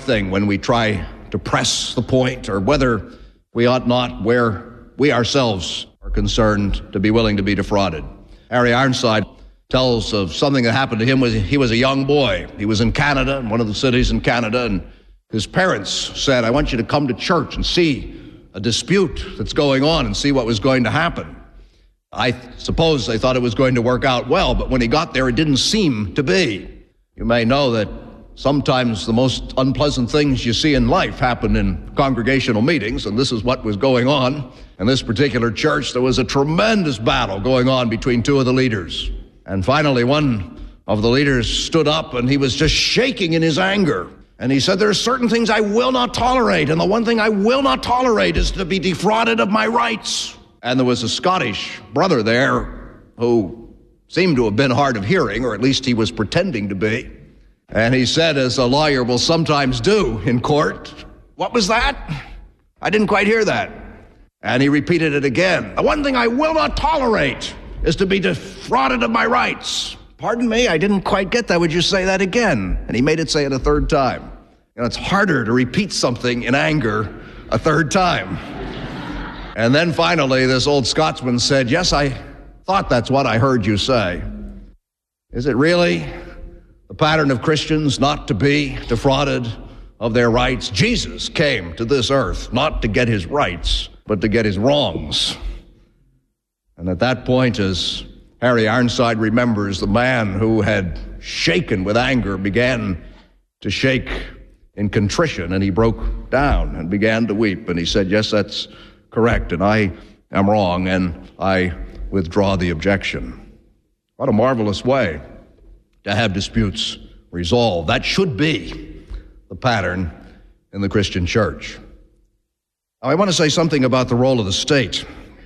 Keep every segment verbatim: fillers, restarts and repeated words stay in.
thing when we try to press the point, or whether we ought not, where we ourselves are concerned, to be willing to be defrauded. Harry Ironside tells of something that happened to him when he was a young boy. He was in Canada, in one of the cities in Canada, and his parents said, I want you to come to church and see a dispute that's going on and see what was going to happen. I suppose they thought it was going to work out well, but when he got there, it didn't seem to be. You may know that sometimes the most unpleasant things you see in life happen in congregational meetings, and this is what was going on. In this particular church, there was a tremendous battle going on between two of the leaders. And finally, one of the leaders stood up, and he was just shaking in his anger. And he said, there are certain things I will not tolerate, and the one thing I will not tolerate is to be defrauded of my rights. And there was a Scottish brother there who seemed to have been hard of hearing, or at least he was pretending to be. And he said, as a lawyer will sometimes do in court, what was that? I didn't quite hear that. And he repeated it again. The one thing I will not tolerate is to be defrauded of my rights. Pardon me, I didn't quite get that. Would you say that again? And he made it say it a third time. You know, it's harder to repeat something in anger a third time. And then finally, this old Scotsman said, yes, I thought that's what I heard you say. Is it really the pattern of Christians not to be defrauded of their rights? Jesus came to this earth not to get his rights, but to get his wrongs. And at that point, as Harry Ironside remembers, the man who had shaken with anger began to shake in contrition, and he broke down and began to weep. And he said, yes, that's correct, and I am wrong, and I withdraw the objection. What a marvelous way to have disputes resolved. That should be the pattern in the Christian church. Now, I want to say something about the role of the state,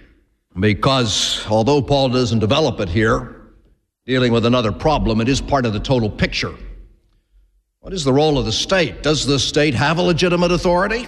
because although Paul doesn't develop it here, dealing with another problem, it is part of the total picture. What is the role of the state? Does the state have a legitimate authority?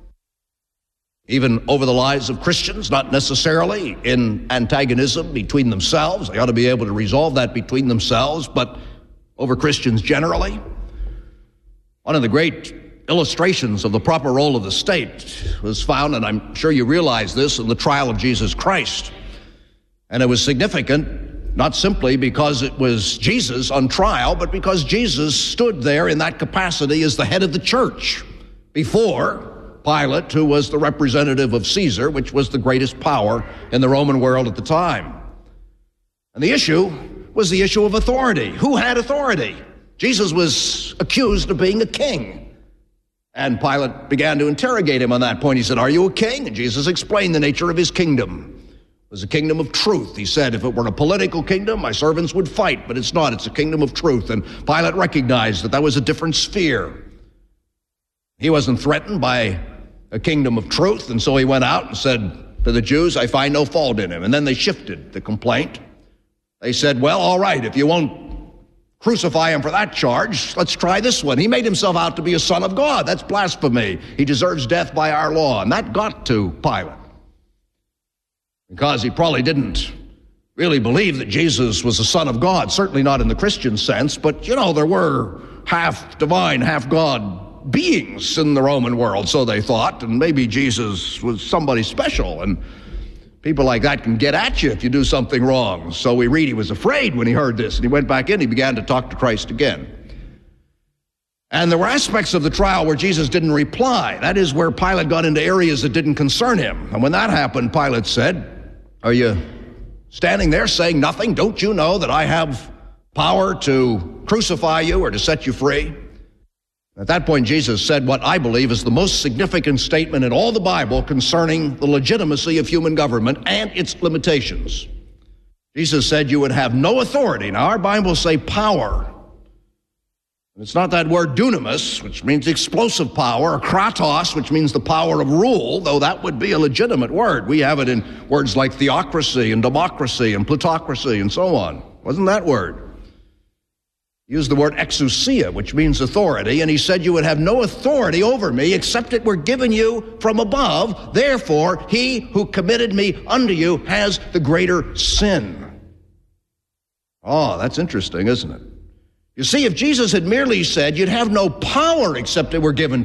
Even over the lives of Christians, not necessarily in antagonism between themselves. They ought to be able to resolve that between themselves, but over Christians generally. One of the great illustrations of the proper role of the state was found, and I'm sure you realize this, in the trial of Jesus Christ. And it was significant, not simply because it was Jesus on trial, but because Jesus stood there in that capacity as the head of the church before Pilate, who was the representative of Caesar, which was the greatest power in the Roman world at the time. And the issue was the issue of authority. Who had authority? Jesus was accused of being a king. And Pilate began to interrogate him on that point. He said, are you a king? And Jesus explained the nature of his kingdom. It was a kingdom of truth. He said, if it were a political kingdom, my servants would fight, but it's not. It's a kingdom of truth. And Pilate recognized that that was a different sphere. He wasn't threatened by a kingdom of truth, and so he went out and said to the Jews, I find no fault in him. And then they shifted the complaint. They said, well, all right, if you won't crucify him for that charge, let's try this one. He made himself out to be a son of God. That's blasphemy. He deserves death by our law. And that got to Pilate, because he probably didn't really believe that Jesus was a son of God, certainly not in the Christian sense, but, you know, there were half divine, half God beings in the Roman world, so they thought, and maybe Jesus was somebody special, and people like that can get at you if you do something wrong. So we read he was afraid when he heard this, and he went back in, he began to talk to Christ again. And there were aspects of the trial where Jesus didn't reply. That is where Pilate got into areas that didn't concern him. And when that happened, Pilate said, are you standing there saying nothing? Don't you know that I have power to crucify you or to set you free? At that point, Jesus said what I believe is the most significant statement in all the Bible concerning the legitimacy of human government and its limitations. Jesus said you would have no authority. Now, our Bibles say power. It's not that word dunamis, which means explosive power, or kratos, which means the power of rule, though that would be a legitimate word. We have it in words like theocracy and democracy and plutocracy and so on. Wasn't that word? He used the word exousia, which means authority, and he said you would have no authority over me except it were given you from above. Therefore, he who committed me unto you has the greater sin. Oh, that's interesting, isn't it? You see, if Jesus had merely said you'd have no power except it were given